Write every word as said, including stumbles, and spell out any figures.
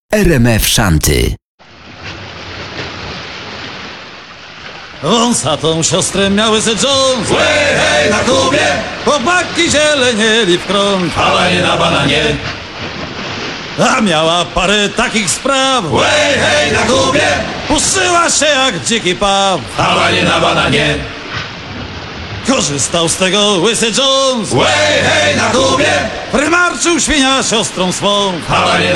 R M F Szanty. Wąsatą siostrę miały se Jones. Łej, hej, na Kubie! Chłopaki zielenieli w krąg. Hałanie na bananie! A miała parę takich spraw. Łej, hej, na Kubie! Puszyła się jak dziki paw. Hałanie na bananie! Korzystał z tego łysy Jones. Łej, hej, na Kubie! Prymarczył świnia siostrą swą. Hałanie